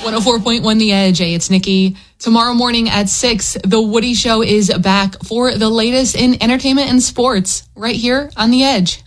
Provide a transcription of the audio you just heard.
104.1 The Edge. Hey, it's Nikki. Tomorrow morning at 6, The Woody Show is back for the latest in entertainment and sports right here on The Edge.